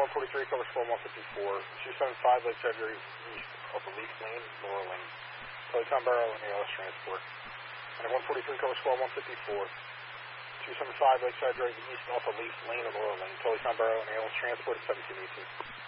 143, cover squad 154, 275 Lakeside Drive East off of Leaf Lane, Laurel Lane, Telecom Barrow and ALS Transport. And 143, cover squad 154, 275 Lakeside Drive East off of Leaf Lane and Laurel Lane, Telecom Barrow and ALS Transport at 1718.